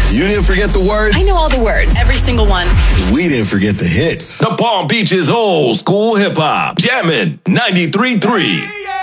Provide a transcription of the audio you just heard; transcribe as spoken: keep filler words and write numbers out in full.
You didn't forget the words? I know all the words. Every single one. We didn't forget the hits. The Palm Beaches old school hip hop. Jammin' ninety-three point three.